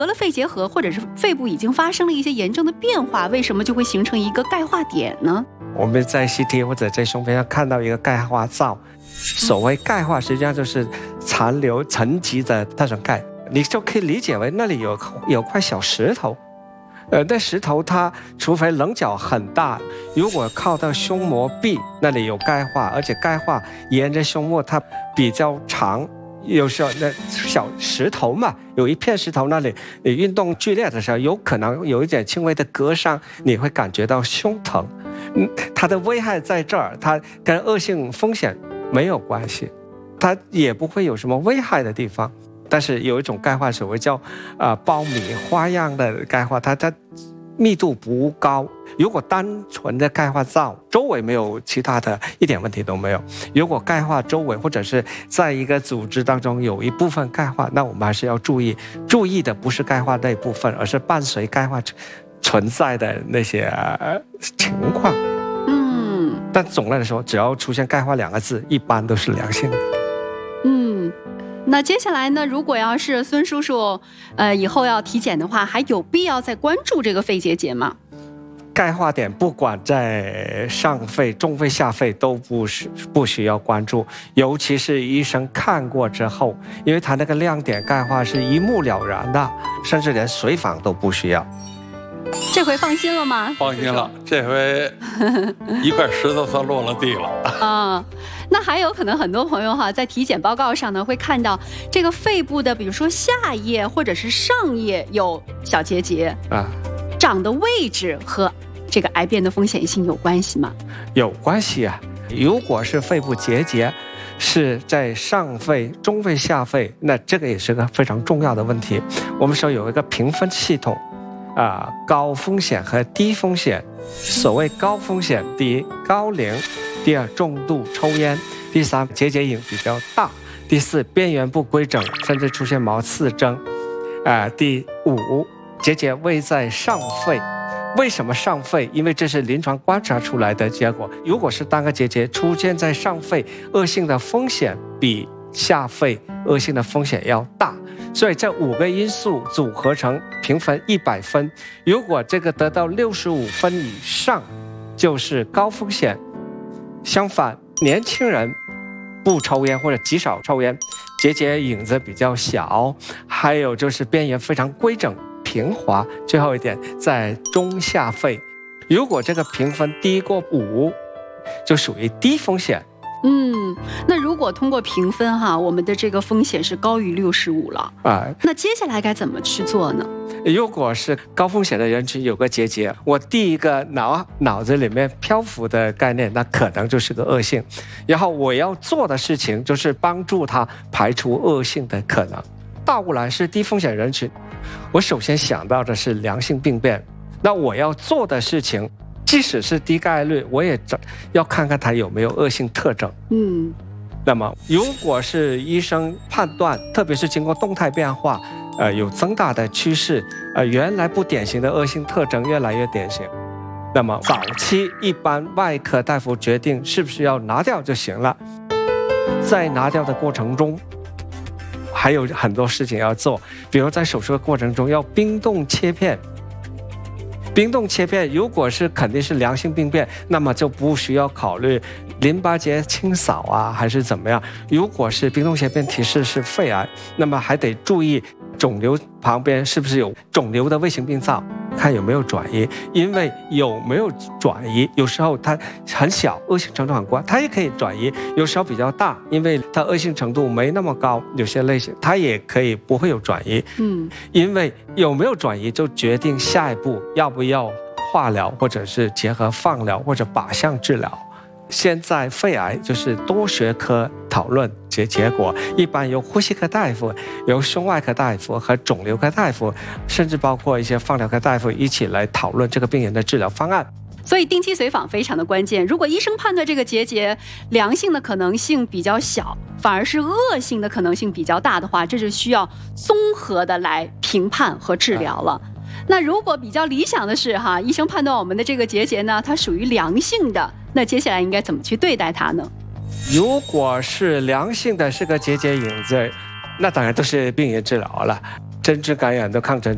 得了肺结核或者是肺部已经发生了一些炎症的变化，为什么就会形成一个钙化点呢？ 我们在 CT 或者在胸片上看到一个钙化灶，所谓钙化实际上就是残留沉积的那种钙，你就可以理解为那里有块小石头。那石头它除非棱角很大，如果靠到胸膜壁那里有钙化，而且钙化沿着胸膜它比较长，有时候那小石头嘛，有一片石头那里，你运动剧烈的时候，有可能有一点轻微的割伤，你会感觉到胸疼。它的危害在这儿，它跟恶性风险没有关系，它也不会有什么危害的地方。但是有一种钙化，所谓叫苞米花样的钙化，它密度不高。如果单纯的钙化灶周围没有其他的，一点问题都没有。如果钙化周围或者是在一个组织当中有一部分钙化，那我们还是要注意。注意的不是钙化那部分，而是伴随钙化存在的那些情况。但总的来说，只要出现钙化2个字，一般都是良性的。 那接下来呢，如果要是孙叔叔以后要体检的话，还有必要再关注这个肺结节吗？ 钙化点不管在上肺、中肺、下肺都不需要关注，尤其是医生看过之后，因为他那个亮点钙化是一目了然的，甚至连随访都不需要。 这回放心了吗？ 放心了，这回一块石头算落了地了。 那还有可能很多朋友在体检报告上呢会看到这个肺部的，比如说下叶或者是上叶有小结节长的位置和这个癌变的风险性有关系吗？有关系啊。 如果是肺部结节是在上肺、中肺、下肺，那这个也是个非常重要的问题。我们说有一个评分系统高风险和低风险。所谓高风险，第一高龄，第二重度抽烟，第三结节影比较大，第四边缘不规整甚至出现毛刺征，第五结节位在上肺。为什么上肺？因为这是临床观察出来的结果。如果是单个结节出现在上肺，恶性的风险比下肺恶性的风险要大。所以这5个因素组合成评分100分，如果这个得到65分以上，就是高风险。相反，年轻人不抽烟或者极少抽烟，结节影子比较小，还有就是边缘非常规整平滑。最后一点，在中下肺，如果这个评分低过5，就属于低风险。 那如果通过评分我们的这个风险是高于65了那接下来该怎么去做呢？ 如果是高风险的人群有个结节，我第一个脑子里面漂浮的概念，那可能就是个恶性，然后我要做的事情就是帮助他排除恶性的可能。倒过来是低风险人群，我首先想到的是良性病变，那我要做的事情即使是低概率，我也要看看它有没有恶性特征。那么如果是医生判断，特别是经过动态变化，有增大的趋势，原来不典型的恶性特征越来越典型，那么早期一般外科大夫决定是不是要拿掉就行了。在拿掉的过程中，还有很多事情要做，比如在手术的过程中要冰冻切片。冰冻切片如果是肯定是良性病变，那么就不需要考虑淋巴结清扫还是怎么样。如果是冰冻切片提示是肺癌，那么还得注意肿瘤旁边是不是有肿瘤的卫星病灶，看有没有转移。因为有没有转移，有时候它很小，恶性程度很高，它也可以转移；有时候比较大，因为它恶性程度没那么高，有些类型它也可以不会有转移。因为有没有转移就决定下一步要不要化疗，或者是结合放疗或者靶向治疗。现在肺癌就是多学科讨论结果，一般由呼吸科大夫、由胸外科大夫和肿瘤科大夫，甚至包括一些放疗科大夫一起来讨论这个病人的治疗方案。 所以定期随访非常的关键。如果医生判断这个结节良性的可能性比较小，反而是恶性的可能性比较大的话，这就需要综合的来评判和治疗了。那如果比较理想的是医生判断我们的这个结节呢，它属于良性的，那接下来应该怎么去对待它呢？ 如果是良性的，是个结节影子，那当然都是病原治疗了，针质感染的抗针